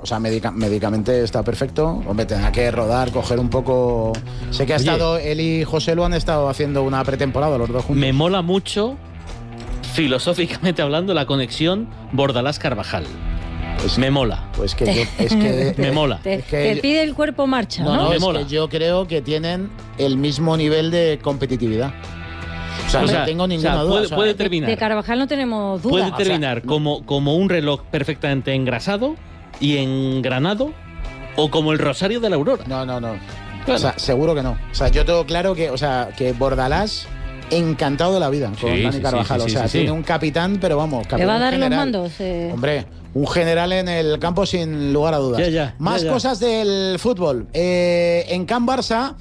O sea, médicamente está perfecto. Hombre, tendrá que rodar, coger un poco... Sé que él y José lo han estado haciendo una pretemporada los dos juntos. Me mola mucho, filosóficamente hablando, la conexión Bordalás-Carvajal. Pues, me mola. Pues que yo, me mola. Te pide el cuerpo marcha, ¿no? No, me es mola. que yo creo que tienen el mismo nivel de competitividad. O sea, no tengo ninguna duda. Puede terminar. De Carvajal no tenemos duda. Puede terminar como un reloj perfectamente engrasado y engranado, o como el Rosario de la Aurora. No. Claro. O sea, seguro que no. O sea, yo tengo claro que Bordalás, encantado de la vida con Dani Carvajal. Tiene un capitán, pero vamos, capitán. ¿Le va a dar general. los mandos? Hombre, un general en el campo sin lugar a dudas. Más cosas del fútbol. En Can Barça,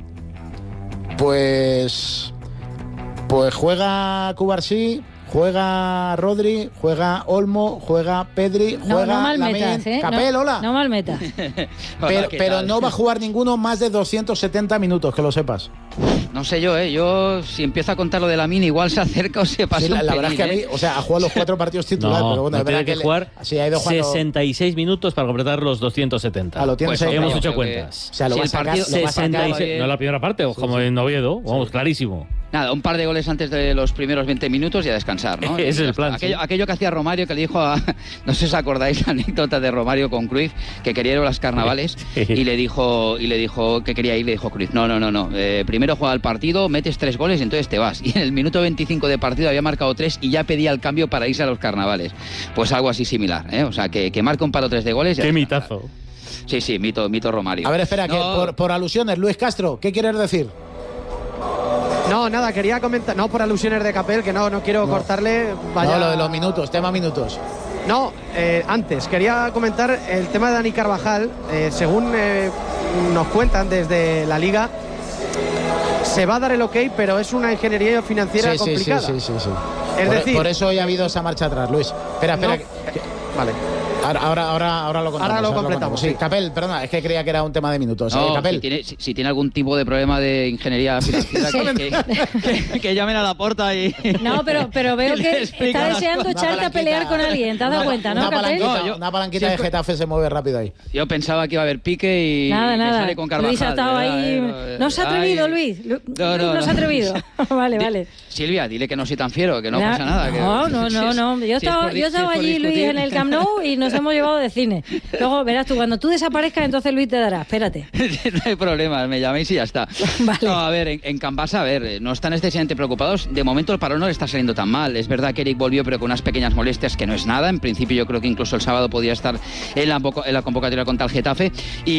pues juega Cubarsí, juega Rodri, juega Olmo, juega Pedri, juega no mal Lamine, metas, Capel, hola. No mal metas. Pero no va a jugar ninguno más de 270 minutos, que lo sepas. No sé yo si empiezo a contar lo de Lamine, igual se acerca o se pasa. Sí, la verdad es que a mí, ha jugado los 4 partidos titulares, pero bueno, no es verdad tiene que jugar ha ido jugando 66 minutos para completar los 270. Lo tienes ahí. Hemos hecho cuentas. O sea, lo va a sacar, 66, no la primera parte, como en Oviedo, vamos, clarísimo. Nada, un par de goles antes de los primeros 20 minutos y a descansar, ¿no? Ese es el plan. Aquello que hacía Romario, que le dijo no sé si os acordáis la anécdota de Romario con Cruyff, que quería ir a los carnavales y le dijo que quería ir, le dijo Cruyff, no. Primero juega el partido, metes 3 goles y entonces te vas. Y en el minuto 25 de partido había marcado 3 y ya pedía el cambio para irse a los carnavales. Pues algo así similar, ¿eh? O sea, que marca un palo 3 de goles. ¡Qué mitazo! Sí, mito Romario. A ver, espera, que por alusiones, Luis Castro, ¿qué quieres decir? No, nada, quería comentar, no por alusiones de Capel, que no quiero cortarle. Vaya. No, lo de los minutos, tema minutos. No, antes, quería comentar el tema de Dani Carvajal. Según nos cuentan desde la Liga, se va a dar el ok, pero es una ingeniería financiera complicada. Sí. Es decir, por eso hoy ha habido esa marcha atrás, Luis. Espera. Vale. Ahora lo contamos. Ahora lo completamos. Sí, Capel, perdona, es que creía que era un tema de minutos. No, Capel. si tiene algún tipo de problema de ingeniería financiera, que llamen a la puerta y... No, pero veo que está deseando echarte a pelear con alguien. ¿Te has dado cuenta, no, Capel? Una palanquita de Getafe se mueve rápido ahí. Yo pensaba que iba a haber pique y nada. sale con Carvajal. Luis ha estado ahí. No se ha atrevido, Luis. No se ha atrevido. Vale. Silvia, dile que no soy tan fiero, que no pasa nada. No. Yo estaba allí, Luis, en el Camp Nou y nos hemos llevado de cine. Luego verás tú, cuando tú desaparezcas, entonces Luis te dará. Espérate. No hay problema, me llaméis y ya está. Vale. No, a ver, en Can Barça, no están excesivamente preocupados. De momento el parón no le está saliendo tan mal. Es verdad que Eric volvió, pero con unas pequeñas molestias, que no es nada. En principio yo creo que incluso el sábado podía estar en la convocatoria contra el Getafe.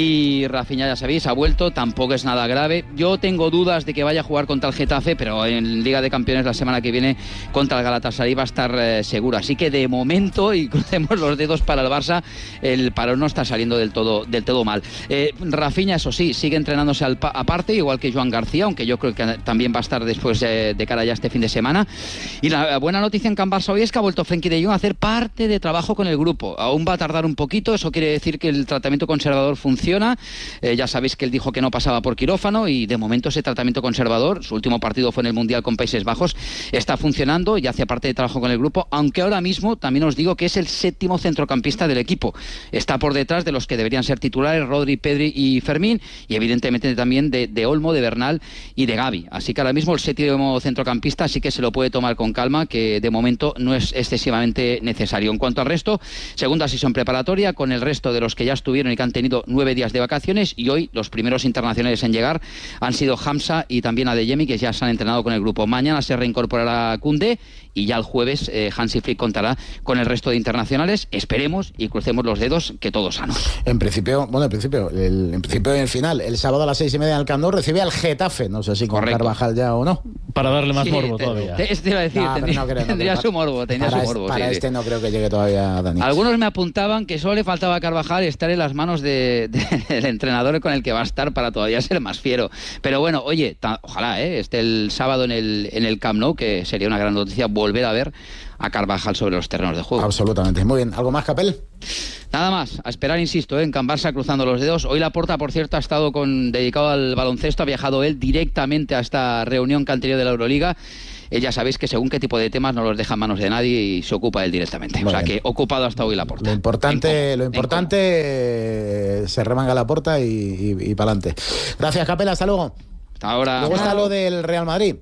Y Rafinha, ya sabéis, ha vuelto, tampoco es nada grave. Yo tengo dudas de que vaya a jugar contra el Getafe, pero en Liga de Campeones la semana que viene contra el Galatasaray va a estar seguro. Así que de momento, y crucemos los dedos para el Barça, el parón no está saliendo del todo mal. Rafinha, eso sí, sigue entrenándose aparte, igual que Joan García, aunque yo creo que también va a estar después de cara ya este fin de semana. Y la buena noticia en Can Barça hoy es que ha vuelto Frenkie de Jong a hacer parte de trabajo con el grupo. Aún va a tardar un poquito, eso quiere decir que el tratamiento conservador funciona. Ya sabéis que él dijo que no pasaba por quirófano y de momento ese tratamiento conservador, su último partido fue en el Mundial con Países Bajos, está funcionando y hace parte de trabajo con el grupo, aunque ahora mismo también os digo que es el 7º centrocampista del equipo. Está por detrás de los que deberían ser titulares, Rodri, Pedri y Fermín, y evidentemente también de Olmo, de Bernal y de Gavi. Así que ahora mismo el 7º centrocampista sí que se lo puede tomar con calma, que de momento no es excesivamente necesario. En cuanto al resto, segunda sesión preparatoria con el resto de los que ya estuvieron y que han tenido 9 días de vacaciones, y hoy los primeros internacionales en llegar han sido Hamza y también Adeyemi, que ya se han entrenado con el grupo. Mañana se reincorporará Koundé y ya el jueves Hansi Flick contará con el resto de internacionales. Esperemos y crucemos los dedos que todos sanos. En principio y el final, el sábado a las 6:30 en el Camp Nou recibe al Getafe, no sé si con Carvajal ya o no. Para darle más morbo todavía. Te iba a decir, tendría su morbo. Para este no creo que llegue todavía Dani. Algunos me apuntaban que solo le faltaba a Carvajal estar en las manos del entrenador con el que va a estar para todavía ser más fiero. Pero bueno, oye, ojalá esté el sábado en el Camp Nou, que sería una gran noticia volver a ver a Carvajal sobre los terrenos de juego. Absolutamente. Muy bien. ¿Algo más, Capel? Nada más, a esperar, insisto, en Can Barça cruzando los dedos. Hoy Laporta, por cierto, ha estado dedicado al baloncesto, ha viajado él directamente a esta reunión que han tenido de la Euroliga. ya sabéis que según qué tipo de temas no los deja en manos de nadie y se ocupa él directamente. Muy o sea bien. Que ocupado hasta hoy Laporta. Lo importante se remanga Laporta y para adelante. Gracias, Capela, hasta luego. Hasta ahora. Luego está lo del Real Madrid.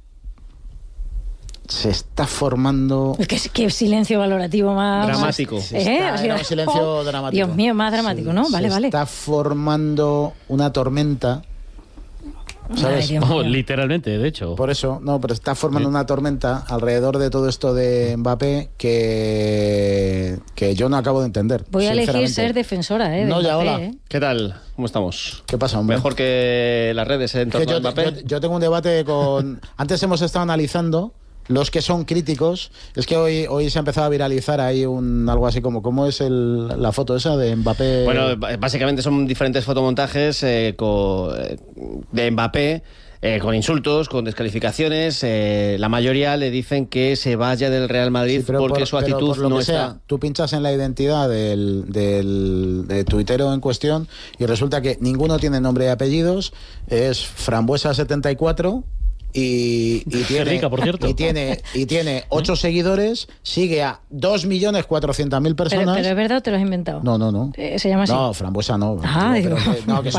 Se está formando... Qué silencio valorativo más... Dramático. Un silencio dramático. Dios mío, más dramático, ¿no? Vale. Se está formando una tormenta, ¿sabes? Literalmente, de hecho. Por eso, pero está formando una tormenta alrededor de todo esto de Mbappé que yo no acabo de entender. Voy a elegir ser defensora, de no, Mbappé, ya, hola. ¿Qué tal? ¿Cómo estamos? ¿Qué pasa, hombre? Mejor que las redes en torno a Mbappé. Yo tengo un debate con... Antes hemos estado analizando los que son críticos. Es que hoy se ha empezado a viralizar ahí algo así como ¿cómo es la foto esa de Mbappé? Bueno, básicamente son diferentes fotomontajes de Mbappé, con insultos, con descalificaciones. La mayoría le dicen que se vaya del Real Madrid porque su actitud no está... Tú pinchas en la identidad del tuitero en cuestión y resulta que ninguno tiene nombre y apellidos, es Frambuesa74 y tiene, rica, por cierto. y tiene 8 seguidores, sigue a 2.400.000 personas. Pero es verdad o te lo has inventado. No. ¿Se llama así? No, Frambuesa no. Que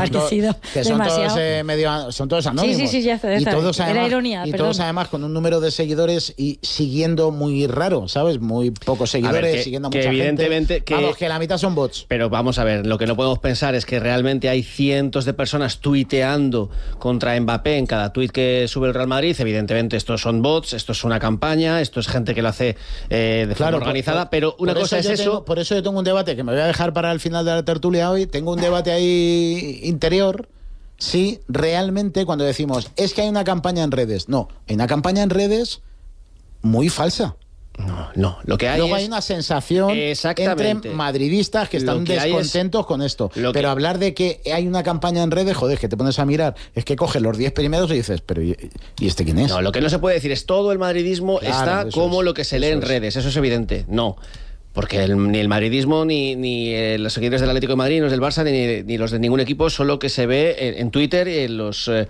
son todos anónimos. Sí, ya está. Y todos además, era ironía, todos además con un número de seguidores y siguiendo muy raro, ¿sabes? Muy pocos seguidores, siguiendo a mucha evidentemente gente. Vamos, que la mitad son bots. Pero vamos a ver, lo que no podemos pensar es que realmente hay cientos de personas tuiteando contra Mbappé en cada tuit que sube el Real Madrid. Evidentemente estos son bots, esto es una campaña, esto es gente que lo hace de forma organizada, pero una cosa es eso... Por eso yo tengo un debate que me voy a dejar para el final de la tertulia hoy, tengo un debate ahí interior, si realmente cuando decimos, es que hay una campaña en redes, no, hay una campaña en redes muy falsa. No, lo que hay Luego hay una sensación entre madridistas que están descontentos con esto. Pero hablar de que hay una campaña en redes, joder, que te pones a mirar, es que coges los 10 primeros y dices, pero ¿y este quién es? No, lo que no se puede decir es todo el madridismo está como lo que se lee en redes, eso es evidente. No. Porque ni el madridismo, ni los seguidores del Atlético de Madrid, ni los del Barça, ni los de ningún equipo, son lo que se ve en Twitter y en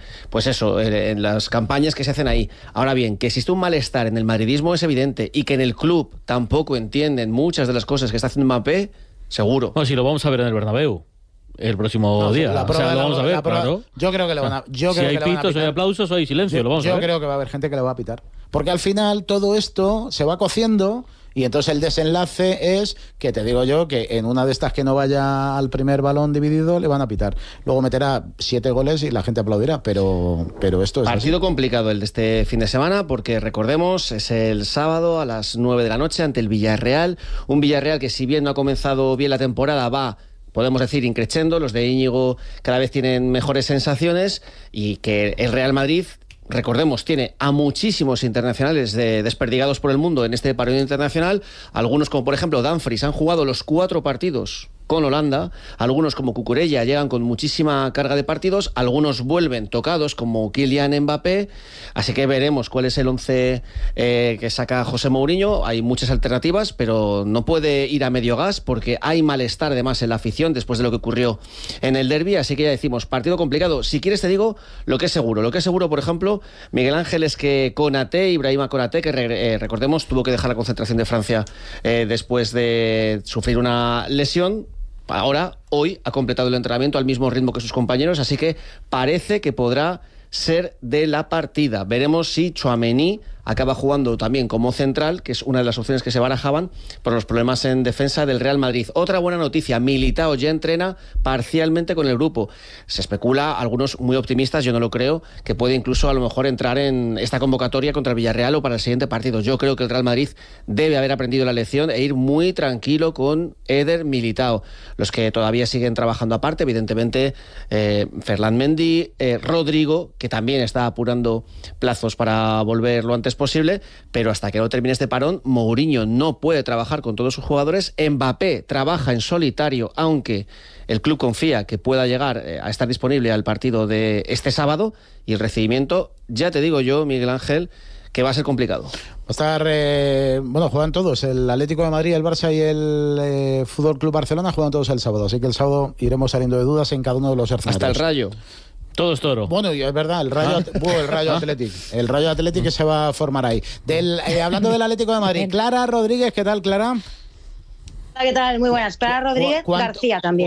en las campañas que se hacen ahí. Ahora bien, que existe un malestar en el madridismo es evidente, y que en el club tampoco entienden muchas de las cosas que está haciendo Mbappé, seguro. No, si lo vamos a ver en el Bernabéu el próximo día. Lo vamos a ver, claro. Yo creo que lo van a... si hay pitos, hay aplausos, hay silencio, lo vamos a ver. Yo creo que va a haber gente que le va a pitar. Porque al final todo esto se va cociendo... Y entonces el desenlace es que te digo yo que en una de estas que no vaya al primer balón dividido le van a pitar. Luego meterá 7 goles y la gente aplaudirá, pero esto es partido así. Complicado el de este fin de semana porque recordemos es el sábado a las 9 de la noche ante el Villarreal. Un Villarreal que si bien no ha comenzado bien la temporada va... podemos decir increciendo, los de Íñigo cada vez tienen mejores sensaciones y que el Real Madrid... recordemos, tiene a muchísimos internacionales desperdigados por el mundo en este partido internacional. Algunos, como por ejemplo Dumfries, han jugado los 4 partidos con Holanda. Algunos, como Cucurella, llegan con muchísima carga de partidos. Algunos vuelven tocados, como Kylian Mbappé. Así que veremos cuál es el 11 que saca José Mourinho. Hay muchas alternativas, pero no puede ir a medio gas porque hay malestar además en la afición después de lo que ocurrió en el derbi. Así que ya decimos, partido complicado. Si quieres te digo lo que es seguro. Lo que es seguro, por ejemplo, Miguel Ángel, es que Konaté, Ibrahima Konaté, que recordemos tuvo que dejar la concentración de Francia después de sufrir una lesión. Hoy ha completado el entrenamiento al mismo ritmo que sus compañeros, así que parece que podrá ser de la partida. Veremos si Tchouaméni acaba jugando también como central, que es una de las opciones que se barajaban por los problemas en defensa del Real Madrid. Otra buena noticia, Militao ya entrena parcialmente con el grupo. Se especula, algunos muy optimistas, yo no lo creo, que puede incluso a lo mejor entrar en esta convocatoria contra el Villarreal o para el siguiente partido. Yo creo que el Real Madrid debe haber aprendido la lección e ir muy tranquilo con Eder Militao. Los que todavía siguen trabajando aparte, evidentemente, Ferland Mendy, Rodrigo, que también está apurando plazos para volver lo antes posible, pero hasta que no termine este parón, Mourinho no puede trabajar con todos sus jugadores. Mbappé trabaja en solitario, aunque el club confía que pueda llegar a estar disponible al partido de este sábado, y el recibimiento, ya te digo yo, Miguel Ángel, que va a ser complicado. Va a estar, juegan todos, el Atlético de Madrid, el Barça y el Fútbol Club Barcelona juegan todos el sábado, así que el sábado iremos saliendo de dudas en cada uno de los escenarios. Hasta el Rayo. Todo es toro. Bueno, y es verdad, el Rayo Athletic. El Rayo Athletic que se va a formar ahí. Hablando del Atlético de Madrid, Clara Rodríguez, ¿qué tal, Clara? ¿Qué tal? Muy buenas. Clara Rodríguez García también.